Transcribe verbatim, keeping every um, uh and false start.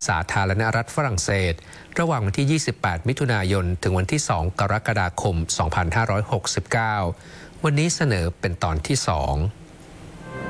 สาธารณรัฐฝรั่งเศสระหว่างวันที่ ยี่สิบแปด มิถุนายน ถึงวันที่ สอง กรกฎาคม สองพันห้าร้อยหกสิบเก้า วันนี้เสนอเป็นตอนที่ สอง